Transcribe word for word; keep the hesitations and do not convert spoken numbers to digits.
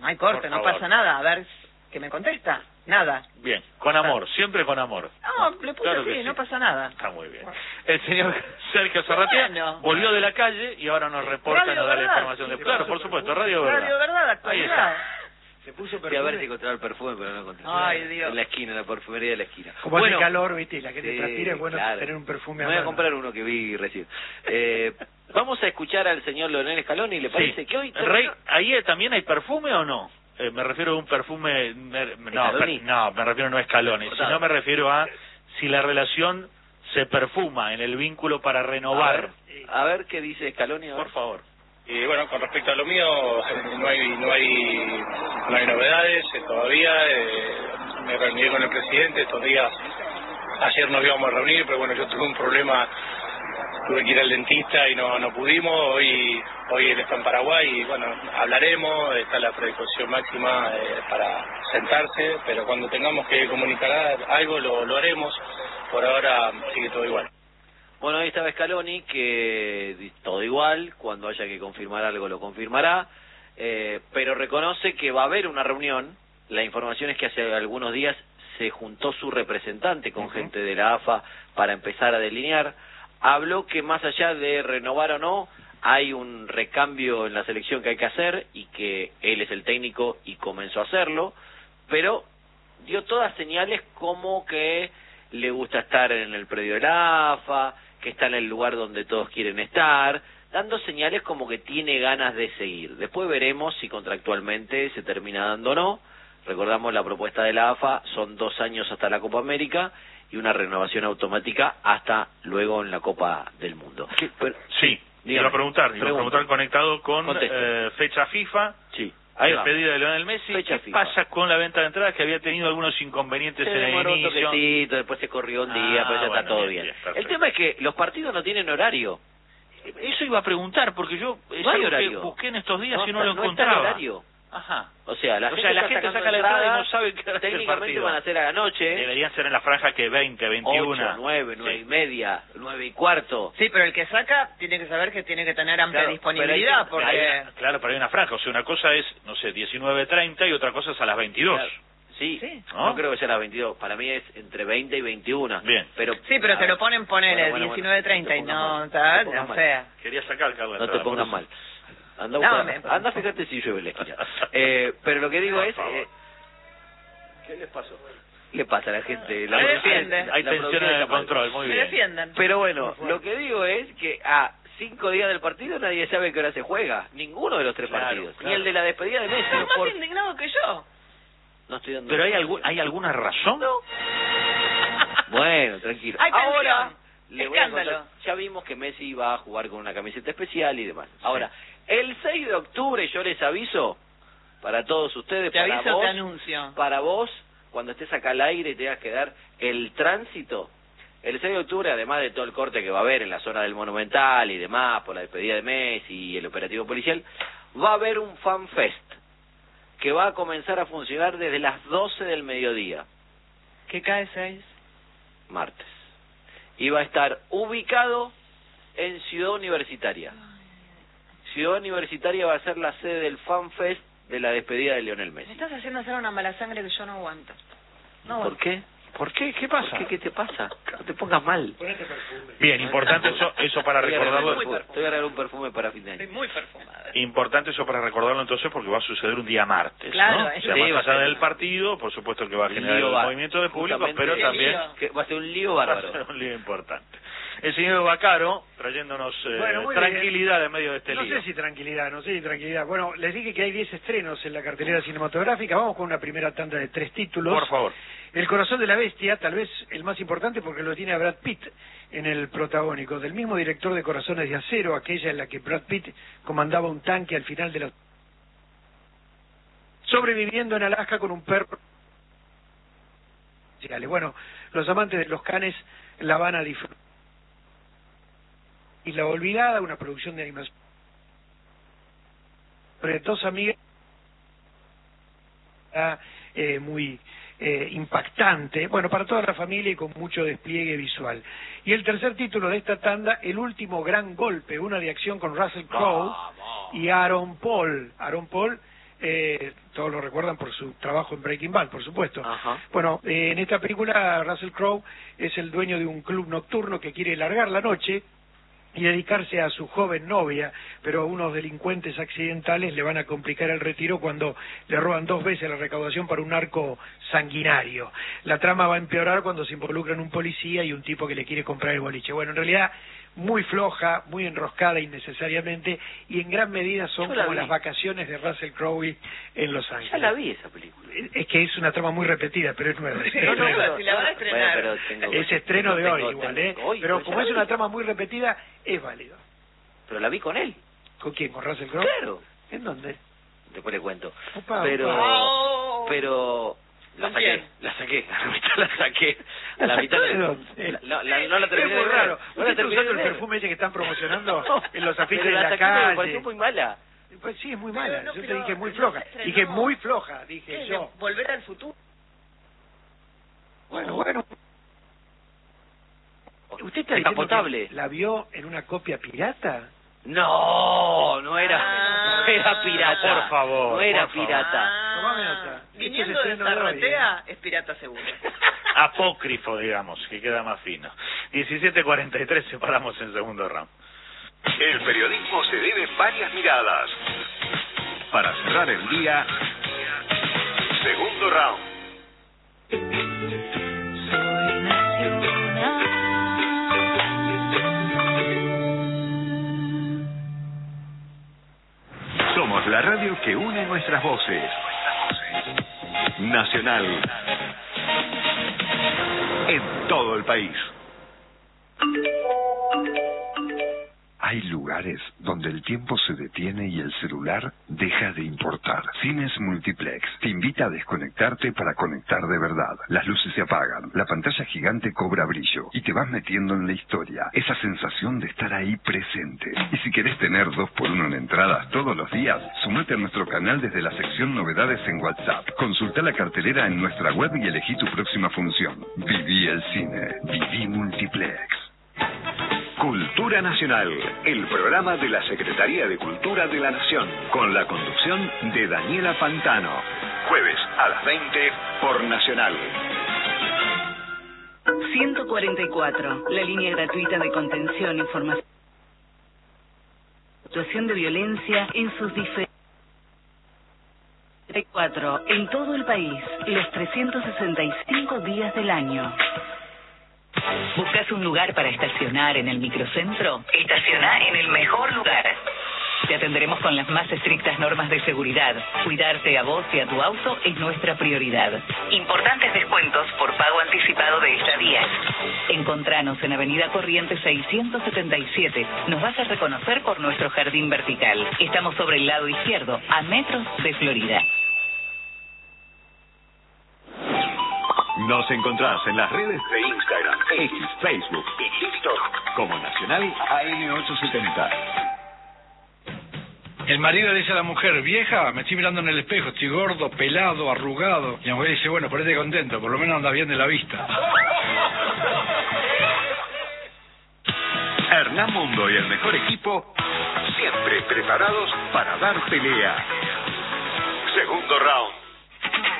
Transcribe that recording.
hay corte, no pasa nada. A ver, ¿qué me contesta? Nada. Bien, con amor, siempre con amor. No, le puse claro así, sí. no pasa nada. Está muy bien. El señor Sergio Zarratea bueno. volvió de la calle y ahora nos reporta y nos da la información de... Claro, por supuesto, Radio Verdad. Radio Verdad, actualidad. Se puso perfume. A ver si encontraba el perfume, pero no encontré. Ay, Dios. En la esquina, en la perfumería de la esquina. Como bueno, hace calor, viste, y la gente sí, transpira, es bueno claro. tener un perfume a Me voy a mano. comprar uno que vi recién. Eh, vamos a escuchar al señor Leonel Scaloni, ¿le parece? Sí. Que hoy... Rey, ¿ahí también hay perfume o no? Eh, me refiero a un perfume... Me, no, per, no, me refiero no a Scaloni, sino me refiero a si la relación se perfuma en el vínculo para renovar. A ver, a ver qué dice Scaloni. Por favor. Y bueno, con respecto a lo mío, no hay no hay, no hay novedades eh, todavía. Eh, me reuní con el presidente estos días. Ayer nos íbamos a reunir, pero bueno, yo tuve un problema, tuve que ir al dentista y no no pudimos. Hoy hoy él está en Paraguay y bueno, hablaremos, está la predisposición máxima eh, para sentarse, pero cuando tengamos que comunicar algo lo, lo haremos. Por ahora sigue todo igual. Bueno, ahí estaba Scaloni, que todo igual, cuando haya que confirmar algo lo confirmará, eh, pero reconoce que va a haber una reunión. La información es que hace algunos días se juntó su representante con uh-huh. gente de la A F A para empezar a delinear. Habló que más allá de renovar o no, hay un recambio en la selección que hay que hacer y que él es el técnico y comenzó a hacerlo, pero dio todas señales como que le gusta estar en el predio de la A F A, que está en el lugar donde todos quieren estar, dando señales como que tiene ganas de seguir. Después veremos si contractualmente se termina dando o no. Recordamos la propuesta de la A F A, son dos años hasta la Copa América y una renovación automática hasta luego en la Copa del Mundo. Pero, sí, iba a preguntar, iba a preguntar conectado con eh, fecha FIFA. Sí. Ahí despedida de Lionel Messi. Fecha ¿Qué FIFA. pasa con la venta de entradas que había tenido algunos inconvenientes se en el inicio? Un toquecito, después se corrió un día, ah, pero ya bueno, está todo bien. bien. bien el tema es que los partidos no tienen horario. Eso iba a preguntar, porque yo no hay horario. Que busqué en estos días no y no está, lo no encontraba. Está el horario. Ajá. O sea, la o gente, sea, la está gente saca la entrada entrada y no sabe qué hora técnicamente van a ser a la noche. Deberían ser en la franja que veinte, veintiuno. ocho, nueve, nueve sí. y media, nueve y cuarto. Sí, pero el que saca tiene que saber que tiene que tener amplia claro, disponibilidad. Pero porque hay, claro, pero hay una franja. O sea, una cosa es, no sé, diecinueve treinta y otra cosa es a las veintidós. Claro. Sí, sí. ¿no? no creo que sea a las veintidós. Para mí es entre veinte y veintiuno. Bien. Pero, sí, pero te lo ponen, ponele, bueno, bueno, diecinueve treinta bueno, y no, no tal, o sea. Quería sacar, Carlos. No te pongas mal. Anda, no, me... anda, fíjate si llueve la esquina. eh, pero lo que digo es... Eh... ¿Qué les pasó? ¿Qué le pasa a la gente? La me defienden. Hay tensión en el control, muy bien. Me defienden. Pero bueno, lo que digo es que a cinco días del partido nadie sabe qué hora se juega. Ninguno de los tres claro, partidos. claro. Ni el de la despedida de Messi. Estás más por... indignado que yo. No estoy dando... ¿Pero hay, algún, hay alguna razón? No. Bueno, tranquilo. Hay Ahora... Le voy a Escándalo. contar, ya vimos que Messi va a jugar con una camiseta especial y demás. Ahora, el seis de octubre yo les aviso, para todos ustedes, te para aviso, vos, te anuncio. para vos, cuando estés acá al aire y tengas que dar el tránsito, el seis de octubre, además de todo el corte que va a haber en la zona del Monumental y demás, por la despedida de Messi y el operativo policial, va a haber un fan fest que va a comenzar a funcionar desde las doce del mediodía. ¿Qué cae seis? Martes. Y va a estar ubicado en Ciudad Universitaria. Ciudad Universitaria va a ser la sede del Fan Fest de la despedida de Lionel Messi. Me estás haciendo hacer una mala sangre que yo no aguanto. No ¿Por qué? ¿Por qué? ¿Qué pasa? ¿Por qué? ¿Qué te pasa? No te pongas mal. Bien, importante eso, eso para recordarlo. Te voy a regalar un perfume para fin de año. Estoy muy perfumada. Importante eso para recordarlo entonces porque va a suceder un día martes, claro, ¿no? O sea, sí, más allá del partido, por supuesto que va a generar el movimiento de público, pero también que va a ser un lío bárbaro. Va a ser un lío importante. El señor Bacaro, trayéndonos eh, bueno, tranquilidad bien. en medio de este no lío. No sé si tranquilidad, no sé si tranquilidad. Bueno, les dije que hay diez estrenos en la cartelera cinematográfica. Vamos con una primera tanda de tres títulos. Por favor. El corazón de la bestia, tal vez el más importante porque lo tiene a Brad Pitt en el protagónico, del mismo director de Corazones de Acero, aquella en la que Brad Pitt comandaba un tanque al final de la... sobreviviendo en Alaska con un perro. Bueno, los amantes de los canes la van a disfrutar. Y La Olvidada, una producción de animación sobre dos amigas, eh, muy eh, impactante, bueno, para toda la familia y con mucho despliegue visual. Y el tercer título de esta tanda, El último gran golpe, una de acción con Russell Crowe y Aaron Paul. Aaron Paul Eh, todos lo recuerdan por su trabajo en Breaking Bad, por supuesto. Ajá. Bueno, eh, en esta película Russell Crowe es el dueño de un club nocturno que quiere largar la noche y dedicarse a su joven novia, pero unos delincuentes accidentales le van a complicar el retiro cuando le roban dos veces la recaudación para un narco sanguinario. La trama va a empeorar cuando se involucran un policía y un tipo que le quiere comprar el boliche. Bueno, en realidad muy floja, muy enroscada innecesariamente, y en gran medida son como las vacaciones de Russell Crowe en Los Ángeles. Ya la vi esa película. Es que es una trama muy repetida, pero es nueva. Es, No, no, nueva. pero si la van a estrenar. Bueno, pero tengo- Es estreno de tengo- hoy tengo- igual, ¿eh? tengo- hoy, Pero pero como ya es la una vi. trama muy repetida, es válido. Pero la vi con él. ¿Con quién? ¿Con Russell Crowe? Claro. ¿En dónde? Después le cuento. Opa, pero, opa. pero la ¿Con saqué, quién? la saqué, a la mitad la saqué. A la ¿La mitad sacó de la- dónde? la- la- la- no la terminé Es muy de ver. raro. No ¿Usted la está terminé de usando el ver. perfume ese que están promocionando en los afiches Pero de la saqué, me calle? pareció muy mala. Pues sí, es muy Pero mala. no, Yo te pero dije muy no floja. se estrenó. Dije muy floja, dije ¿Qué? yo. ¿Volver al futuro? Bueno, bueno. ¿Usted está Está diciendo potable. que la vio en una copia pirata? No, no era, Ah, no era pirata. por favor, no era por favor. pirata. Tomame nota. Viniendo Esto es de estreno de hoy, Zarrotea, es pirata seguro. Apócrifo, digamos, que queda más fino. diecisiete cuarenta y tres, separamos en segundo round. El periodismo se debe en varias miradas. Para cerrar el día, segundo round. Somos la radio que une nuestras voces. Nacional. En todo el país. Hay lugares donde el tiempo se detiene y el celular deja de importar. Cines Multiplex te invita a desconectarte para conectar de verdad. Las luces se apagan, la pantalla gigante cobra brillo y te vas metiendo en la historia. Esa sensación de estar ahí presente. Y si querés tener dos por uno en entradas todos los días, sumate a nuestro canal desde la sección Novedades en WhatsApp. Consulta la cartelera en nuestra web y elegí tu próxima función. Viví el cine. Viví Multiplex. Cultura Nacional, el programa de la Secretaría de Cultura de la Nación, con la conducción de Daniela Pantano. Jueves a las veinte por Nacional. ciento cuarenta y cuatro, la línea gratuita de contención, información, situación de violencia en sus diferentes... cuatro, en todo el país, los trescientos sesenta y cinco días del año. ¿Buscas un lugar para estacionar en el microcentro? Estaciona en el mejor lugar. Te atenderemos con las más estrictas normas de seguridad. Cuidarte a vos y a tu auto es nuestra prioridad. Importantes descuentos por pago anticipado de estadías. Encontranos en Avenida Corrientes seiscientos setenta y siete. Nos vas a reconocer por nuestro jardín vertical. Estamos sobre el lado izquierdo, a metros de Florida. Nos encontrás en las redes de Instagram, X, Facebook y TikTok como Nacional A M ochocientos setenta. El marido le dice a la mujer, vieja, me estoy mirando en el espejo, estoy gordo, pelado, arrugado. Y la mujer dice, bueno, ponete contento, por lo menos anda bien de la vista. Hernán Mundo y el mejor equipo, siempre preparados para dar pelea. Segundo round.